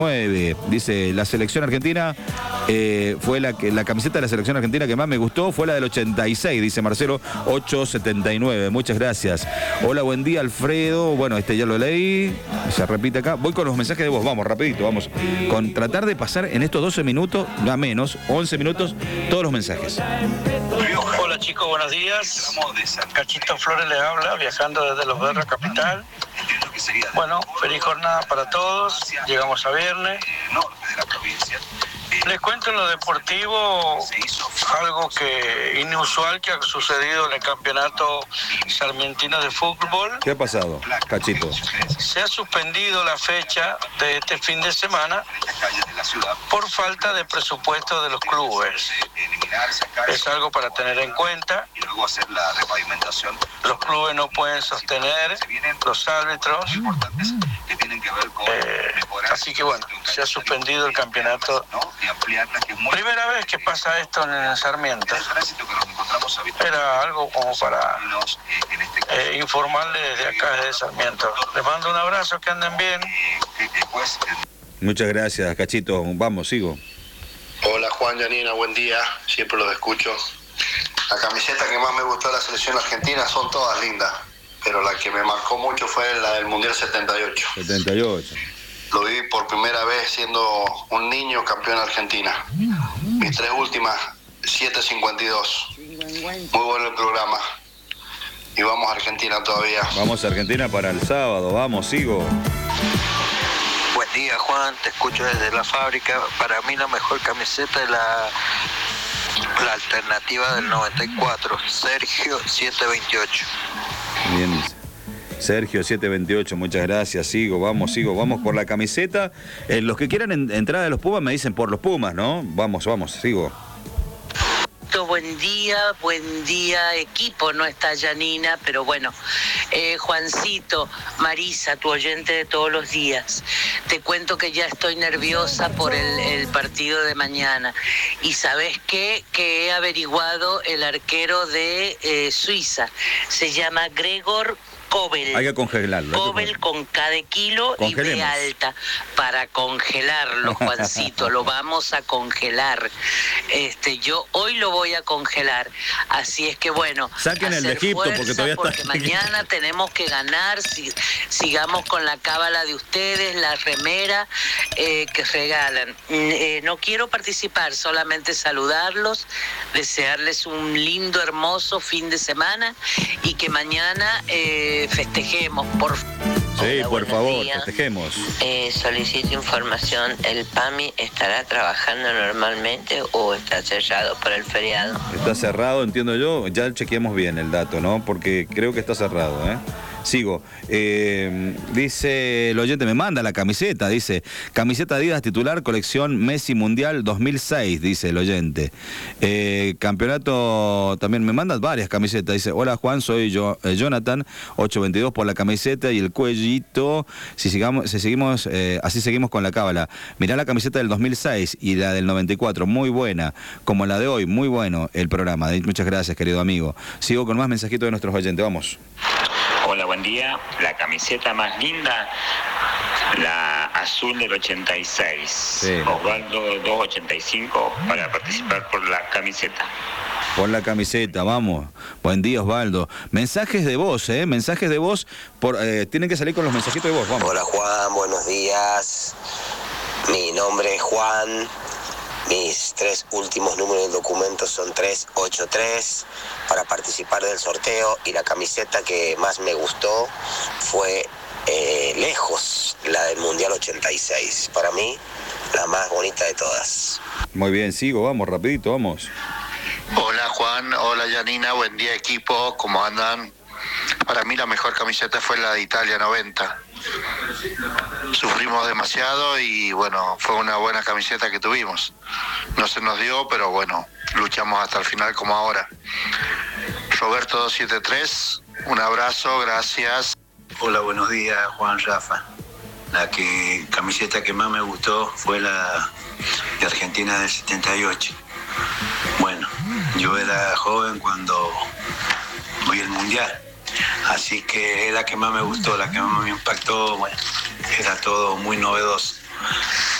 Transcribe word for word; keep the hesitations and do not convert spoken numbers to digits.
Dice, la selección argentina eh, fue la que la camiseta de la selección argentina que más me gustó fue la del ochenta y seis, dice Marcelo ocho setenta y nueve. Muchas gracias. Hola, buen día, Alfredo. Bueno, este ya lo leí. Se repite acá. Voy con los mensajes de voz. Vamos, rapidito, vamos. Con tratar de pasar en estos doce minutos, a menos, once minutos, todos los mensajes. Hola chicos, buenos días. Cachito Flores les habla, viajando desde Los Berros Capital. Bueno, feliz jornada para todos. Llegamos a viernes. Les cuento en lo deportivo algo que inusual que ha sucedido en el campeonato sarmientino de fútbol. ¿Qué ha pasado, Cachito? Se ha suspendido la fecha de este fin de semana por falta de presupuesto de los clubes. Es algo para tener en cuenta. Los clubes no pueden sostener los árbitros. Eh, así que bueno, se ha suspendido el campeonato. Primera vez que pasa esto en el Sarmiento. Era algo como para eh, informarles desde acá, desde Sarmiento. Les mando un abrazo, que anden bien. Muchas gracias, Cachito. Vamos, sigo. Hola Juan, Janina, buen día. Siempre los escucho. La camiseta que más me gustó de la selección argentina son todas lindas, pero la que me marcó mucho fue la del Mundial setenta y ocho. setenta y ocho. Lo vi por primera vez siendo un niño campeón de Argentina. Mis tres últimas, siete cincuenta y dos. Muy bueno el programa. Y vamos a Argentina todavía. Vamos a Argentina para el sábado. Vamos, sigo. Buen día, Juan. Te escucho desde la fábrica. Para mí la mejor camiseta es la, la alternativa del noventa y cuatro. Sergio setecientos veintiocho. Bien, dice. Sergio setecientos veintiocho, muchas gracias, sigo, vamos, sigo, vamos por la camiseta. Eh, los que quieran en, entrar a los Pumas me dicen por los Pumas, ¿no? Vamos, vamos, sigo. Buen día, buen día equipo, no está Janina, pero bueno, eh, Juancito, Marisa, tu oyente de todos los días, te cuento que ya estoy nerviosa por el, el partido de mañana. Y ¿sabes qué? Que he averiguado el arquero de eh, Suiza, se llama Gregor Kobel. Hay que congelarlo. Kobel con K de kilo y B alta. Para congelarlo, Juancito, lo vamos a congelar. Este, yo hoy lo voy a congelar. Así es que bueno, saquen el de Egipto porque todavía está. Porque mañana tenemos que ganar. Si, sigamos con la cábala de ustedes, la remera eh, que regalan. Eh, no quiero participar, solamente saludarlos, desearles un lindo, hermoso fin de semana y que mañana eh, festejemos, por Sí, Hola, por favor, días. festejemos. Eh, solicito información. ¿El P A M I estará trabajando normalmente o está cerrado por el feriado? Está cerrado, entiendo yo. Ya chequeamos bien el dato, ¿no? Porque creo que está cerrado, ¿eh? Sigo. Eh, dice el oyente, me manda la camiseta, dice, camiseta Adidas titular, colección Messi Mundial dos mil seis, dice el oyente. Eh, campeonato, también me mandan varias camisetas, dice, hola Juan, soy yo, eh, Jonathan, ocho veintidós por la camiseta y el cuellito, si, sigamos, si seguimos, eh, así seguimos con la cábala. Mirá la camiseta del dos mil seis y la del noventa y cuatro, muy buena, como la de hoy, muy bueno el programa. Muchas gracias, querido amigo. Sigo con más mensajitos de nuestros oyentes, vamos. Hola, buen día. La camiseta más linda, la azul del ochenta y seis. Sí. Osvaldo doscientos ochenta y cinco para participar por la camiseta. Por la camiseta, vamos. Buen día, Osvaldo. Mensajes de voz, ¿eh? Mensajes de voz. Por, eh, tienen que salir con los mensajitos de voz, vamos. Hola, Juan, buenos días. Mi nombre es Juan. Mis tres últimos números del documento son tres ocho tres para participar del sorteo, y la camiseta que más me gustó fue eh, lejos la del Mundial ochenta y seis. Para mí, la más bonita de todas. Muy bien, sigo, vamos, rapidito, vamos. Hola Juan, hola Janina, buen día equipo, ¿cómo andan? Para mí la mejor camiseta fue la de Italia noventa. Sufrimos demasiado y bueno, fue una buena camiseta que tuvimos. No se nos dio, pero bueno, luchamos hasta el final como ahora. Roberto doscientos setenta y tres, un abrazo, gracias. Hola, buenos días, Juan, Rafa. La que, camiseta que más me gustó fue la de Argentina del setenta y ocho. Bueno, yo era joven cuando vi el Mundial. Así que es la que más me gustó, la que más me impactó, bueno, era todo muy novedoso.